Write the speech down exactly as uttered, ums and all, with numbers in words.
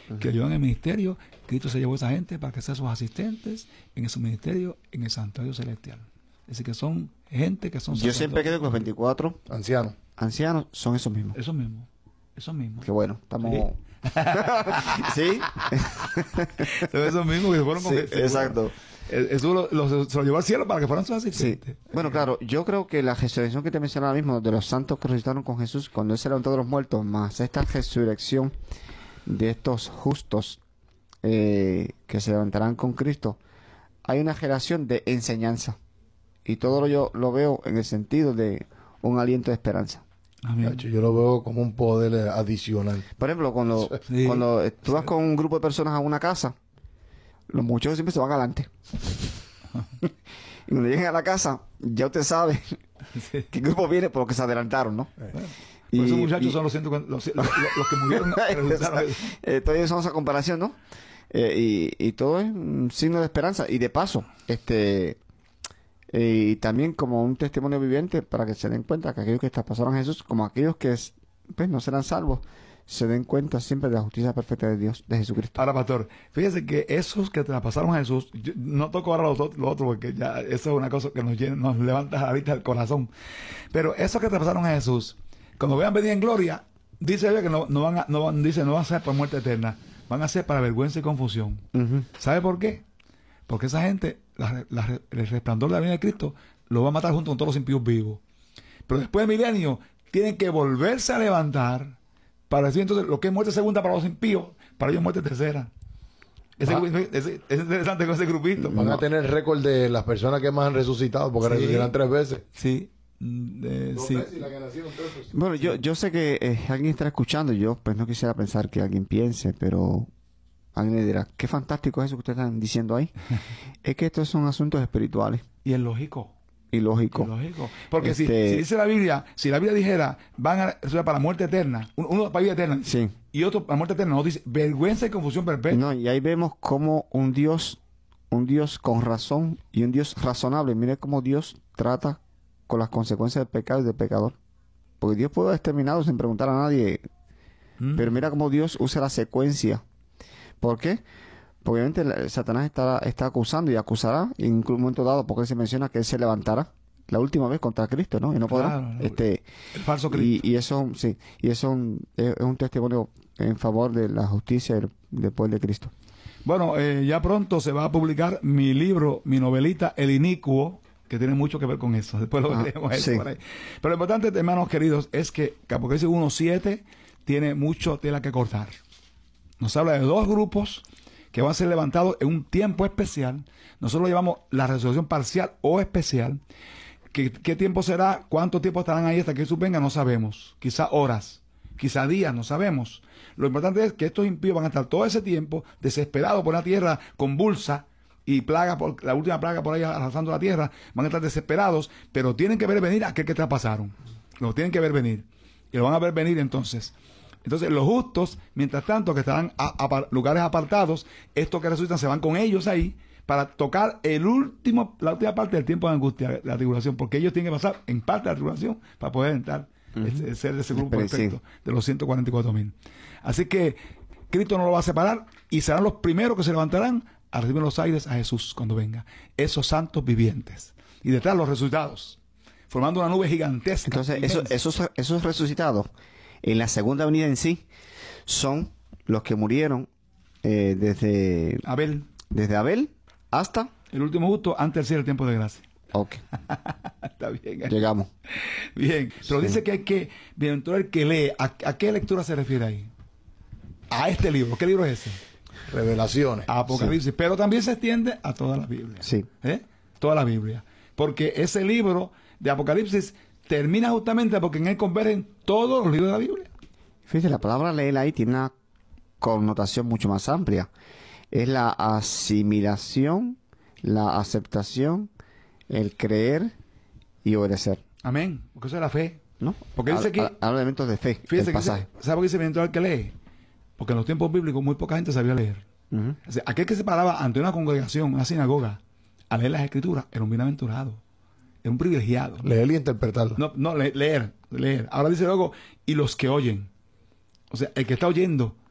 uh-huh. que ayudan en el ministerio. Cristo se llevó a esa gente para que sean sus asistentes en su ministerio en el santuario celestial. Es decir, que son gente que son... Yo siempre creo que los veinticuatro ancianos ancianos son esos mismos. Esos mismos. Esos mismos. Qué bueno, estamos... ¿Sí? ¿Sí? Son esos mismos que se fueron con Sí, Jesús. exacto. Jesús lo, lo, se lo llevó al cielo para que fueran sus asistentes. Sí. Bueno, claro, yo creo que la resurrección que te mencionaba ahora mismo de los santos que resucitaron con Jesús cuando Él se levantó de los muertos, más esta resurrección de estos justos eh, que se levantarán con Cristo, hay una generación de enseñanza. Y todo lo yo lo veo en el sentido de un aliento de esperanza. Amén. Yo lo veo como un poder adicional. Por ejemplo, cuando, sí. cuando tú vas con un grupo de personas a una casa, los muchachos siempre se van adelante. Y cuando lleguen a la casa, ya usted sabe sí. qué grupo viene por lo que se adelantaron, ¿no? Eh. Y, por esos muchachos y, son los, ciento, los, los, los, los que murieron. eh, todavía somos esa comparación, ¿no? Eh, y, y todo es un signo de esperanza. Y de paso, este... Eh, y también como un testimonio viviente para que se den cuenta que aquellos que traspasaron a Jesús, como aquellos que pues, no serán salvos, se den cuenta siempre de la justicia perfecta de Dios, de Jesucristo. Ahora, pastor, fíjese que esos que traspasaron a Jesús, yo no toco ahora los otros, lo otro porque ya eso es una cosa que nos, llena, nos levanta ahorita el corazón. Pero esos que traspasaron a Jesús, cuando vean venir en gloria, dice ella que no, no van a, no van, dice, no van a ser por muerte eterna, van a ser para vergüenza y confusión. Uh-huh. ¿Sabe por qué? Porque esa gente, la, la, el resplandor de la venida de Cristo, lo va a matar junto con todos los impíos vivos. Pero después del milenio, tienen que volverse a levantar para decir entonces lo que es muerte segunda para los impíos, para ellos muerte tercera. Ese, ah. ese, es interesante con ese grupito. Van a tener el récord de las personas que más han resucitado, porque sí. resucitarán tres veces. Sí. Eh, sí. Bueno, yo, yo sé que eh, alguien estará escuchando, yo pues no quisiera pensar que alguien piense, pero... alguien le dirá, qué fantástico es eso que ustedes están diciendo ahí. Es que estos son asuntos espirituales. Y es lógico. Y lógico. Y lógico. Porque este... si, si dice la Biblia, si la Biblia dijera, van a resucitar para la muerte eterna, uno para vida eterna, sí. y otro para muerte eterna, no dice vergüenza y confusión perpetua. No, y ahí vemos como un Dios, un Dios con razón y un Dios razonable. Mire cómo Dios trata con las consecuencias del pecado y del pecador. Porque Dios puede haber exterminado sin preguntar a nadie. Mm. Pero mira cómo Dios usa la secuencia. ¿Por qué? Porque obviamente Satanás está, está acusando y acusará en un momento dado, porque él se menciona que él se levantará la última vez contra Cristo, ¿no? Y no podrá. Claro, este, el falso Cristo. Y, y eso, sí, y eso es, es un testimonio en favor de la justicia del, del pueblo de Cristo. Bueno, eh, ya pronto se va a publicar mi libro, mi novelita, El Inicuo, que tiene mucho que ver con eso. Después lo veremos ah, eso sí. por ahí. Pero lo importante, hermanos queridos, es que Apocalipsis uno siete tiene mucho tela que cortar. Nos habla de dos grupos que van a ser levantados en un tiempo especial. Nosotros lo llamamos la resurrección parcial o especial. ¿Qué, qué tiempo será? ¿Cuánto tiempo estarán ahí hasta que Jesús venga? No sabemos. Quizá horas, quizá días, no sabemos. Lo importante es que estos impíos van a estar todo ese tiempo desesperados por la tierra convulsa y plaga por la última plaga por ahí arrasando la tierra. Van a estar desesperados, pero tienen que ver venir a aquel que traspasaron. Lo tienen que ver venir. Y lo van a ver venir entonces. Entonces los justos, mientras tanto, que estarán a, a lugares apartados, estos que resucitan se van con ellos ahí para tocar el último, la última parte del tiempo de angustia, la tribulación, porque ellos tienen que pasar en parte de la tribulación para poder entrar, uh-huh. ese, ser de ese grupo perfecto de los ciento cuarenta y cuatro mil. Así que Cristo no lo va a separar y serán los primeros que se levantarán a recibir los aires a Jesús cuando venga. Esos santos vivientes. Y detrás los resucitados, formando una nube gigantesca. Entonces, eso, esos, esos resucitados en la segunda venida en sí son los que murieron eh, desde Abel desde Abel hasta el último justo antes del cielo, el tiempo de gracia. Ok. Está bien. ¿eh? Llegamos. Bien. Pero sí. dice que hay que, bienaventurado el que lee. ¿A, ¿A qué lectura se refiere ahí? A este libro. ¿Qué libro es ese? Revelaciones. Apocalipsis. Sí. Pero también se extiende a toda la Biblia. Sí. ¿Eh? Toda la Biblia. Porque ese libro de Apocalipsis termina justamente porque en él convergen todos los libros de la Biblia. Fíjate, la palabra leer ahí tiene una connotación mucho más amplia. Es la asimilación, la aceptación, el creer y obedecer. Amén. Porque eso es la fe. ¿No? Porque dice aquí... Habla de elementos de fe, fíjese el pasaje. Dice, ¿sabe por qué dice bienaventurado el que lee? Porque en los tiempos bíblicos muy poca gente sabía leer. Uh-huh. O sea, aquel que se paraba ante una congregación, una sinagoga, a leer las escrituras, era un bienaventurado. Era un privilegiado. Leer y interpretarlo. No, no, le, leer, leer. Ahora dice luego, y los que oyen. O sea, el que está oyendo